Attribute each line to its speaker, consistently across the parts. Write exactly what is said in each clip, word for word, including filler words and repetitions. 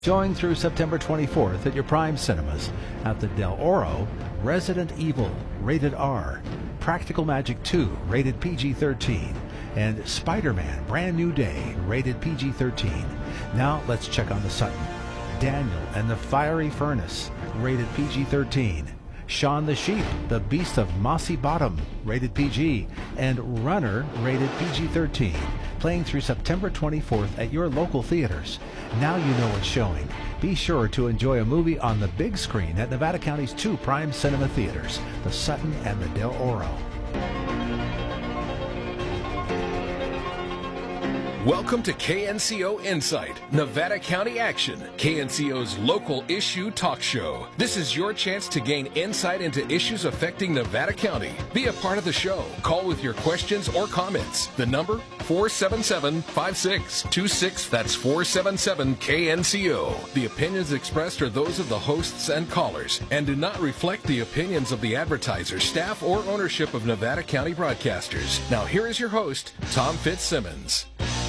Speaker 1: Showing through September twenty-fourth at your Prime Cinemas. At the Del Oro, Resident Evil, rated R, Practical Magic two, rated P G thirteen, and Spider-Man Brand New Day, rated P G thirteen. Now let's check on the Sutton. Daniel and the Fiery Furnace, rated P G thirteen. Shaun the Sheep, the Beast of Mossy Bottom, rated P G, and Runner, rated P G thirteen. Playing through September twenty-fourth at your local theaters. Now you know what's showing. Be sure to enjoy a movie on the big screen at Nevada County's two Prime Cinema theaters, the Sutton and the Del Oro.
Speaker 2: Welcome to K N C O Insight, Nevada County Action, K N C O's local issue talk show. This is your chance to gain insight into issues affecting Nevada County. Be a part of the show. Call with your questions or comments. The number, four seven seven, five six two six. That's four seven seven K N C O. The opinions expressed are those of the hosts and callers and do not reflect the opinions of the advertisers, staff, or ownership of Nevada County Broadcasters. Now here is your host, Tom Fitzsimmons.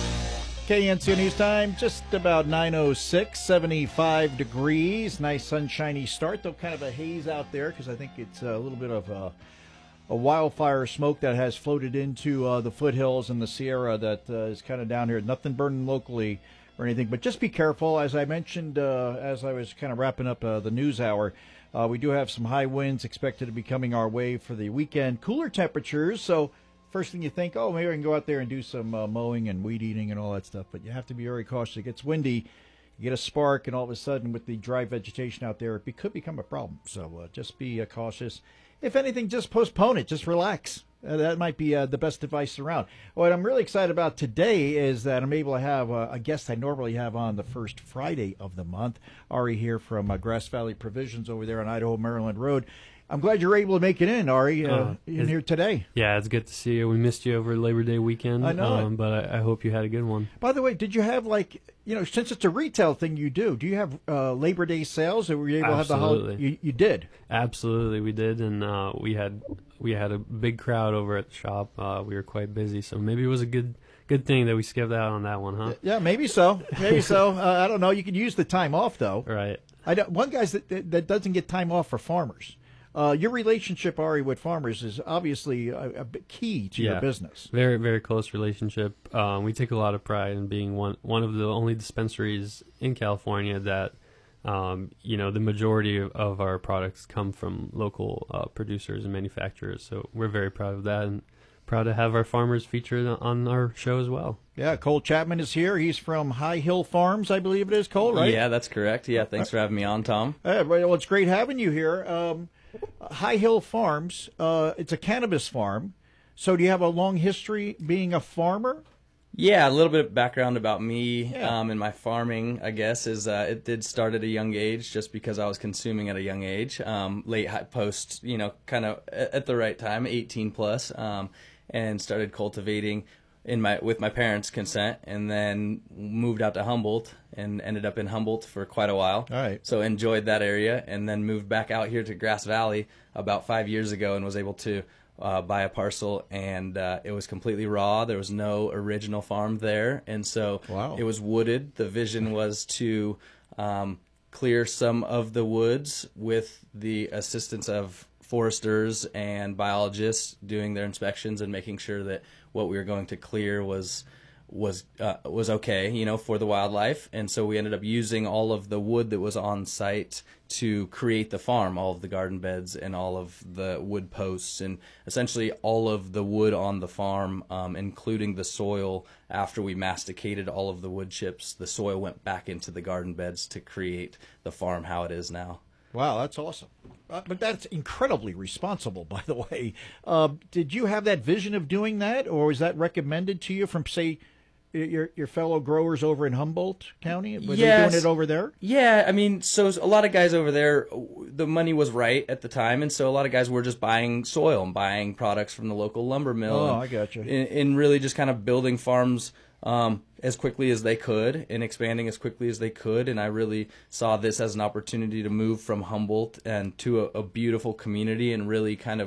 Speaker 3: K N C O News Time, just about nine oh six, seventy-five degrees. Nice sunshiny start, though kind of a haze out there because I think it's a little bit of a, a wildfire smoke that has floated into uh, the foothills and the Sierra that uh, is kind of down here. Nothing burning locally or anything, but just be careful. As I mentioned, uh, as I was kind of wrapping up uh, the news hour, uh, we do have some high winds expected to be coming our way for the weekend. Cooler temperatures, so first thing you think, oh, maybe I can go out there and do some uh, mowing and weed eating and all that stuff. But you have to be very cautious. It gets windy, you get a spark, and all of a sudden with the dry vegetation out there, it be, could become a problem. So uh, just be uh, cautious. If anything, just postpone it. Just relax. Uh, that might be uh, the best advice around. What I'm really excited about today is that I'm able to have uh, a guest I normally have on the first Friday of the month. Ari here from uh, Grass Valley Provisions over there on Idaho, Maryland Road. I'm glad you're able to make it in, Ari, uh, uh, in here today.
Speaker 4: Yeah, it's good to see you. We missed you over Labor Day weekend.
Speaker 3: I know
Speaker 4: um, But I, I hope you had a good one.
Speaker 3: By the way, did you have, like, you know, since it's a retail thing you do, do you have uh, Labor Day sales? Or were you able
Speaker 4: Absolutely.
Speaker 3: to have the whole... You, you did?
Speaker 4: Absolutely, we did. And uh, we had we had a big crowd over at the shop. Uh, we were quite busy, so maybe it was a good good thing that we skipped out on that one, huh?
Speaker 3: Yeah, maybe so. Maybe so. Uh, I don't know. You could use the time off, though.
Speaker 4: Right.
Speaker 3: I don't, one guy that, that doesn't get time off for farmers. Uh, your relationship, Ari, with farmers is obviously a, a bit key to
Speaker 4: yeah,
Speaker 3: your business.
Speaker 4: Very, very close relationship. Um, we take a lot of pride in being one one of the only dispensaries in California that, um, you know, the majority of, of our products come from local uh, producers and manufacturers. So we're very proud of that and proud to have our farmers featured on our show as well.
Speaker 3: Yeah, Cole Chapman is here. He's from High Hill Farms, I believe it is, Cole, right?
Speaker 5: Yeah, that's correct. Yeah, thanks for having me on, Tom.
Speaker 3: Uh, well, it's great having you here. Um, High Hill Farms, uh, it's a cannabis farm. So do you have a long history being a farmer?
Speaker 5: Yeah, a little bit of background about me
Speaker 3: Yeah.
Speaker 5: um, and my farming, I guess, is uh, it did start at a young age just because I was consuming at a young age, um, late high post, you know, kind of at the right time, eighteen plus, um, and started cultivating in my with my parents' consent, and then moved out to Humboldt and ended up in Humboldt for quite a while.
Speaker 3: All right.
Speaker 5: So enjoyed that area, and then moved back out here to Grass Valley about five years ago, and was able to uh, buy a parcel, and uh, it was completely raw. There was no original farm there, and so
Speaker 3: Wow.
Speaker 5: it was wooded. The vision was to um, clear some of the woods with the assistance of foresters and biologists doing their inspections and making sure that what we were going to clear was was uh, was okay, you know, for the wildlife. And so we ended up using all of the wood that was on site to create the farm, all of the garden beds and all of the wood posts, and essentially all of the wood on the farm, um, including the soil. After we masticated all of the wood chips, the soil went back into the garden beds to create the farm how it is now.
Speaker 3: Wow, that's awesome. Uh, but that's incredibly responsible, by the way. Uh, did you have that vision of doing that, or was that recommended to you from, say, your your fellow growers over in Humboldt County? Were
Speaker 5: Yes.
Speaker 3: they doing it over there?
Speaker 5: Yeah, I mean, so a lot of guys over there, the money was right at the time, and so a lot of guys were just buying soil and buying products from the local lumber mill.
Speaker 3: Oh,
Speaker 5: and,
Speaker 3: I gotcha.
Speaker 5: And, and really just kind of building farms um, as quickly as they could and expanding as quickly as they could. And I really saw this as an opportunity to move from Humboldt and to a, a beautiful community and really kind of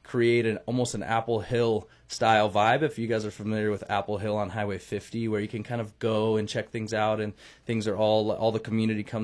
Speaker 5: create an almost an Apple Hill style vibe. If you guys are familiar with Apple Hill on Highway fifty, where you can kind of go and check things out, and things are all all the community comes